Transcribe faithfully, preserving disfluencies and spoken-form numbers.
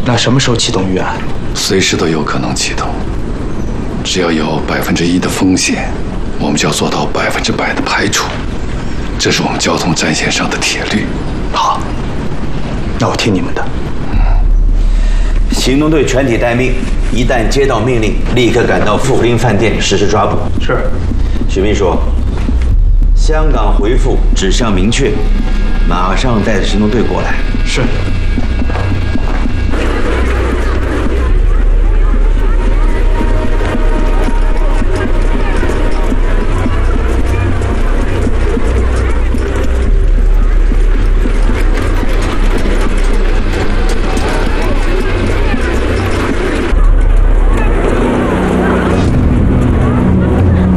那什么时候启动预案？ 随时都有可能启动。只要有百分之一的风险，我们就要做到百分之百的排除。这是我们交通战线上的铁律。 好，那我听你们的。 行动队全体待命，一旦接到命令，立刻赶到富林饭店实施抓捕。 是。 许秘书，香港回复指向明确，马上带着行动队过来。 是。